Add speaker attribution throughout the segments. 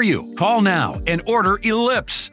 Speaker 1: you. Call now and order Ellipse.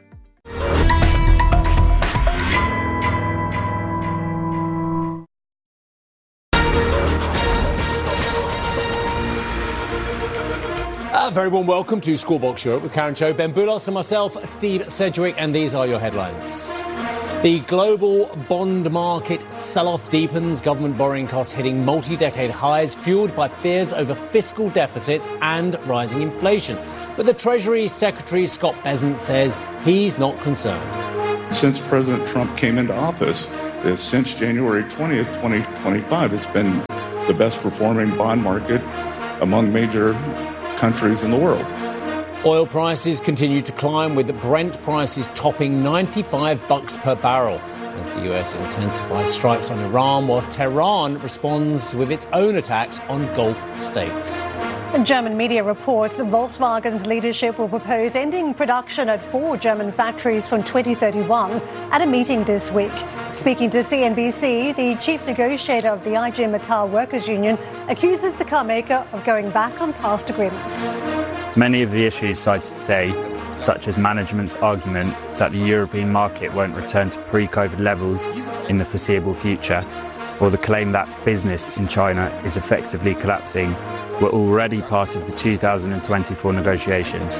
Speaker 2: A very warm welcome to Scorebox Europe with Karen Cho, Ben Boulos and myself, Steve Sedgwick, and these are your headlines. The global bond market sell-off deepens, government borrowing costs hitting multi-decade highs, fueled by fears over fiscal deficits and rising inflation. But the Treasury Secretary Scott Bessent says he's not concerned.
Speaker 3: Since President Trump came into office, since January 20th, 2025, it's been the best performing bond market among major countries in the world.
Speaker 2: Oil prices continue to climb, with Brent prices topping $95 per barrel as the US intensifies strikes on Iran, whilst Tehran responds with its own attacks on Gulf states.
Speaker 4: German media reports Volkswagen's leadership will propose ending production at 4 German factories from 2031 at a meeting this week. Speaking to CNBC, the chief negotiator of the IG Metall Workers' Union accuses the car maker of going back on past agreements.
Speaker 5: Many of the issues cited today, such as management's argument that the European market won't return to pre-COVID levels in the foreseeable future, or the claim that business in China is effectively collapsing, were already part of the 2024 negotiations.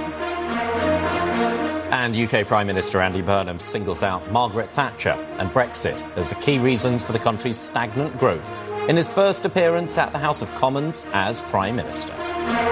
Speaker 6: And UK Prime Minister Andy Burnham singles out Margaret Thatcher and Brexit as the key reasons for the country's stagnant growth in his first appearance at the House of Commons as Prime Minister.